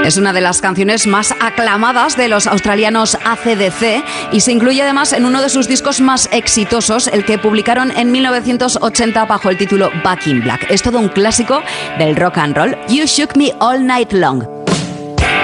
Es una de las canciones más aclamadas de los australianos AC/DC y se incluye además en uno de sus discos más exitosos, el que publicaron en 1980 bajo el título Back in Black. Es todo un clásico del rock and roll. You Shook Me All Night Long.